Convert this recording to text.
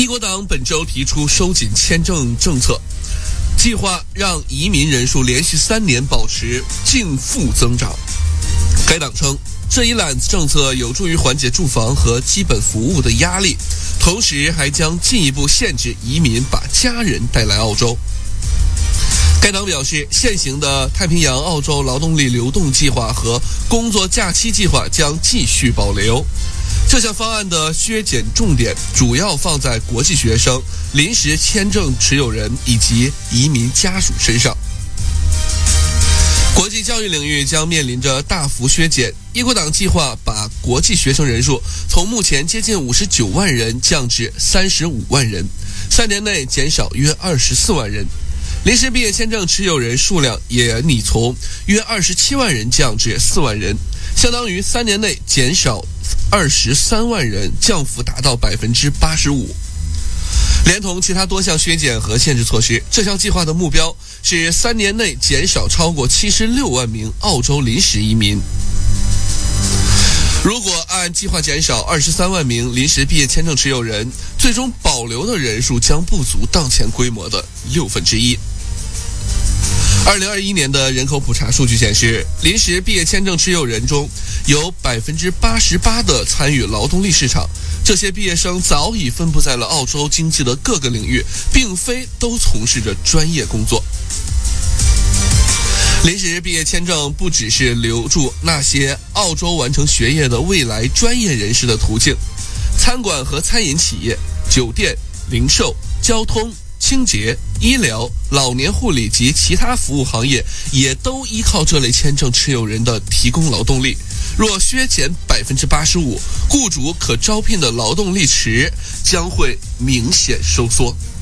一国党本周提出收紧签证政策，计划让移民人数连续3年保持净负增长。该党称，这一揽子政策有助于缓解住房和基本服务的压力，同时还将进一步限制移民把家人带来澳洲。该党表示，现行的太平洋澳洲劳动力流动计划和工作假期计划将继续保留。这项方案的削减重点主要放在国际学生、临时签证持有人以及移民家属身上。国际教育领域将面临着大幅削减，一国党计划把国际学生人数从目前接近59万人降至35万人，3年内减少约24万人。临时毕业签证持有人数量也拟从约27万人降至4万人，相当于3年内减少23万人，降幅达到85%。连同其他多项削减和限制措施，这项计划的目标是3年内减少超过76万名澳洲临时移民。如果按计划减少23万名临时毕业签证持有人，最终保留的人数将不足当前规模的1/6。2021年的人口普查数据显示，临时毕业签证持有人中有88%的参与劳动力市场。这些毕业生早已分布在了澳洲经济的各个领域，并非都从事着专业工作。临时毕业签证不只是留住那些澳洲完成学业的未来专业人士的途径，餐馆和餐饮企业、酒店、零售、交通、清洁、医疗、老年护理及其他服务行业也都依靠这类签证持有人的提供劳动力。若削减85%，雇主可招聘的劳动力池将会明显收缩。